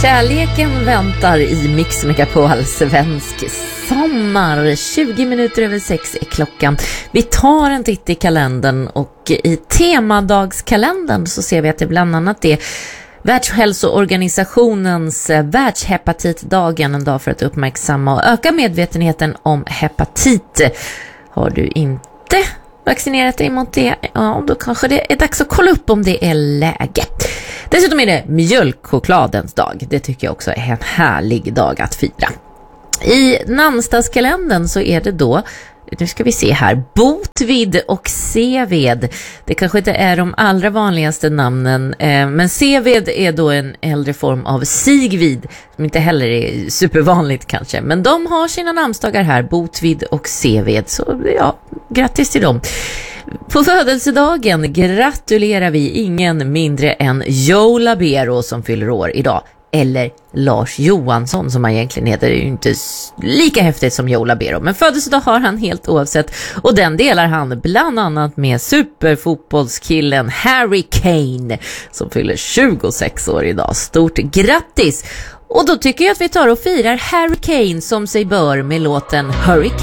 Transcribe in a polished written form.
Kärleken väntar i Mix Megapol svensk sommar. 20 minuter över 6 är klockan. Vi tar en titt i kalendern och i temadagskalendern så ser vi att det bland annat är Världshälsoorganisationens världshepatitdagen, en dag för att uppmärksamma och öka medvetenheten om hepatit. Har du inte vaccinerat dig mot det, ja, då kanske det är dags att kolla upp om det är läge. Dessutom är det mjölkchokladens dag. Det tycker jag också är en härlig dag att fira. I namnsdagskalendern så är det då, nu ska vi se här, Botvid och Seved. Det kanske inte är de allra vanligaste namnen, men Seved är då en äldre form av Sigvid, som inte heller är supervanligt kanske. Men de har sina namnsdagar här, Botvid och Seved, så ja, grattis till dem. På födelsedagen gratulerar vi ingen mindre än Joe Labero som fyller år idag. Eller Lars Johansson som han egentligen heter. Det är ju inte lika häftigt som Joe Labero. Men födelsedag har han helt oavsett. Och den delar han bland annat med superfotbollskillen Harry Kane som fyller 26 år idag. Stort grattis! Och då tycker jag att vi tar och firar Harry Kane som sig bör med låten Hurricane.